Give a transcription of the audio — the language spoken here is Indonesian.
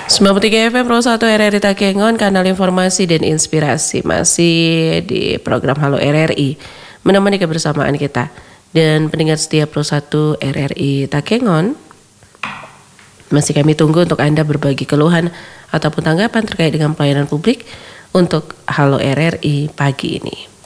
93 FM Pro 1 RRI Takengon, kanal informasi dan inspirasi. Masih di program Halo RRI, menemani kebersamaan kita. Dan pendengar setia Pro 1 RRI Takengon, masih kami tunggu untuk Anda berbagi keluhan ataupun tanggapan terkait dengan pelayanan publik untuk Halo RRI pagi ini.